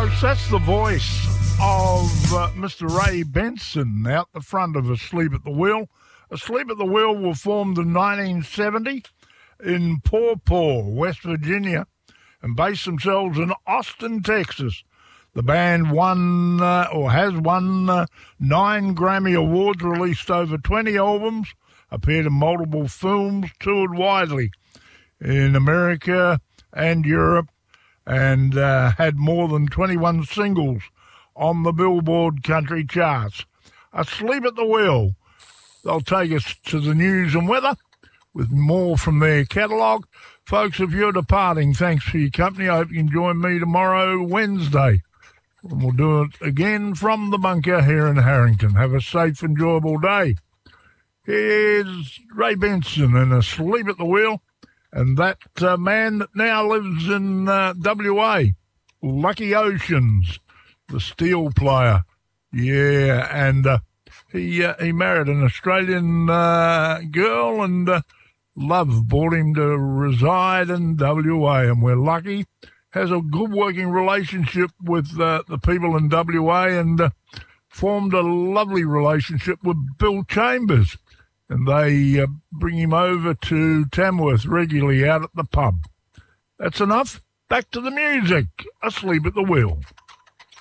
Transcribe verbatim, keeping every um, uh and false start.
folks. That's the voice of uh, Mister Ray Benson out the front of Asleep at the Wheel. Asleep at the Wheel were formed in nineteen seventy in Paw Paw, West Virginia, and based themselves in Austin, Texas. The band won, uh, or has won, uh, nine Grammy Awards, released over twenty albums, appeared in multiple films, toured widely in America and Europe, and uh, had more than twenty-one singles on the Billboard country charts. Asleep at the Wheel. They'll take us to the news and weather with more from their catalogue. Folks, if you're departing, thanks for your company. I hope you can join me tomorrow, Wednesday. And we'll do it again from the bunker here in Harrington. Have a safe, enjoyable day. Here's Ray Benson and Asleep at the Wheel. And that uh, man that now lives in uh, W A, Lucky Oceans, the steel player. Yeah, and uh, he uh, he married an Australian uh, girl, and uh, love brought him to reside in W A, and we're lucky. Has a good working relationship with uh, the people in W A, and uh, formed a lovely relationship with Bill Chambers. And they uh, bring him over to Tamworth regularly out at the pub. That's enough. Back to the music. Asleep at the Wheel.